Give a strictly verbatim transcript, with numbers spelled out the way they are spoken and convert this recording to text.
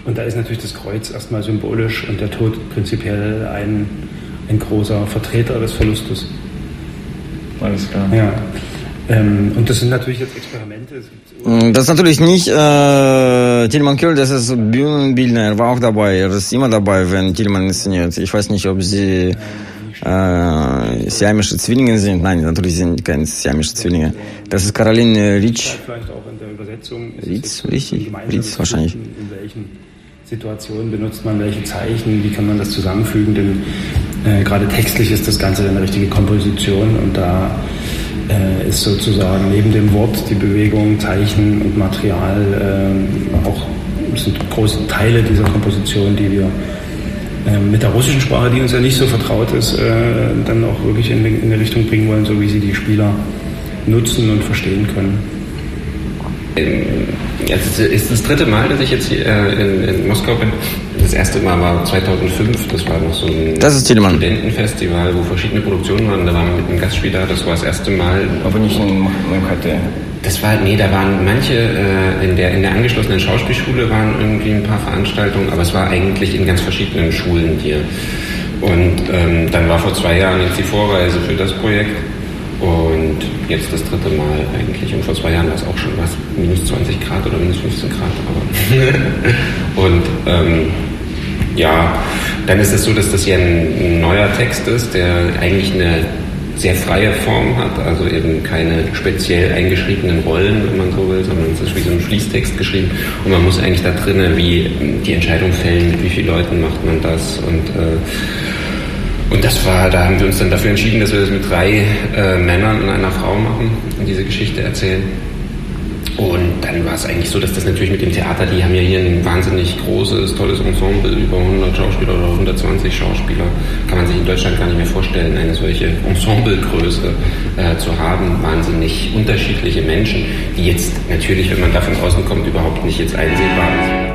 Und da ist natürlich das Kreuz erstmal symbolisch und der Tod prinzipiell ein, ein großer Vertreter des Verlustes. Alles klar. Ja. Ähm, und das sind natürlich jetzt Experimente. Das ist natürlich nicht äh, Tilman Köll, das ist Bühnenbildner, er war auch dabei, er ist immer dabei, wenn Tilman inszeniert. Ich weiß nicht, ob sie äh, siamische Zwillinge sind. Nein, natürlich sind keine siamische Zwillinge. Das ist Caroline Ritsch. Vielleicht auch in der Übersetzung. Ritz, richtig? Ritz wahrscheinlich. In welchen Situationen benutzt man welche Zeichen, wie kann man das zusammenfügen, denn äh, gerade textlich ist das Ganze eine richtige Komposition und da äh, ist sozusagen neben dem Wort die Bewegung, Zeichen und Material äh, auch sind große Teile dieser Komposition, die wir äh, mit der russischen Sprache, die uns ja nicht so vertraut ist, äh, dann auch wirklich in, in eine Richtung bringen wollen, so wie sie die Spieler nutzen und verstehen können. Es ist das dritte Mal, dass ich jetzt hier in, in Moskau bin. Das erste Mal war zweitausendfünf, das war noch so ein das ist Studentenfestival, wo verschiedene Produktionen waren. Da waren wir mit einem Gastspieler, das war das erste Mal. Aber nicht in Moskau. Das war, nee, da waren manche, äh, in der in der angeschlossenen Schauspielschule waren irgendwie ein paar Veranstaltungen, aber es war eigentlich in ganz verschiedenen Schulen hier. Und ähm, dann war vor zwei Jahren jetzt die Vorreise für das Projekt. Und jetzt das dritte Mal eigentlich. Und vor zwei Jahren war es auch schon was, minus zwanzig Grad oder minus fünfzehn Grad. Aber und ähm, ja, dann ist es so, dass das hier ein neuer Text ist, der eigentlich eine sehr freie Form hat, also eben keine speziell eingeschriebenen Rollen, wenn man so will, sondern es ist wie so ein Fließtext geschrieben und man muss eigentlich da drinnen wie die Entscheidung fällen, mit wie vielen Leuten macht man das und äh, Und das war, da haben wir uns dann dafür entschieden, dass wir das mit drei äh, Männern und einer Frau machen und diese Geschichte erzählen. Und dann war es eigentlich so, dass das natürlich mit dem Theater, die haben ja hier ein wahnsinnig großes, tolles Ensemble, über hundert Schauspieler oder hundertzwanzig Schauspieler. Kann man sich in Deutschland gar nicht mehr vorstellen, eine solche Ensemblegröße äh, zu haben. Wahnsinnig unterschiedliche Menschen, die jetzt natürlich, wenn man da von außen kommt, überhaupt nicht jetzt einsehbar ist.